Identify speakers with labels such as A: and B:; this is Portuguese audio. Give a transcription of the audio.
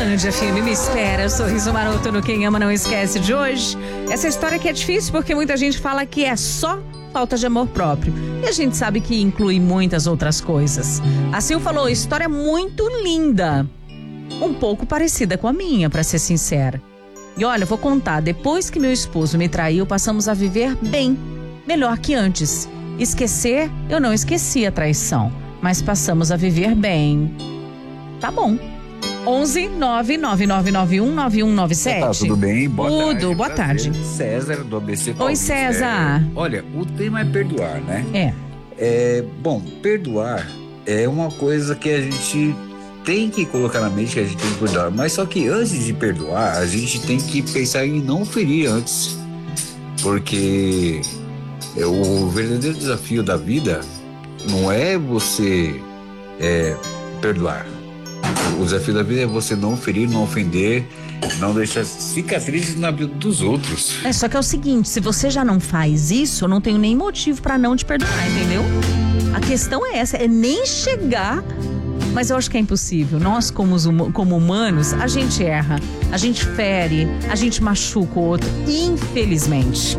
A: Band FM Me Espera, sorriso maroto no Quem Ama Não Esquece de hoje. Essa história que é difícil porque muita gente fala que é só falta de amor próprio. E a gente sabe que inclui muitas outras coisas. A Sil falou, história muito linda. Um pouco parecida com a minha, pra ser sincera. E olha, vou contar, depois que meu esposo me traiu, passamos a viver bem, melhor que antes. Esquecer, eu não esqueci a traição, mas passamos a viver bem. Tá bom. 11-99991-9197.
B: Tá, tudo bem? Boa tarde.
A: Tudo, boa tarde.
B: César, do ABC Paulista.
A: Oi, César.
B: Olha, o tema é perdoar, né?
A: Bom,
B: perdoar é uma coisa que a gente tem que colocar na mente, que a gente tem que perdoar. Mas só que antes de perdoar, a gente tem que pensar em não ferir antes. Porque o verdadeiro desafio da vida não é você perdoar. O desafio da vida é você não ferir, não ofender, não deixar cicatrizes na vida dos outros.
A: Só que é o seguinte, se você já não faz isso, eu não tenho nem motivo pra não te perdoar, entendeu? A questão é essa, é nem chegar, mas eu acho que é impossível. Nós, como humanos, a gente erra, a gente fere, a gente machuca o outro, infelizmente.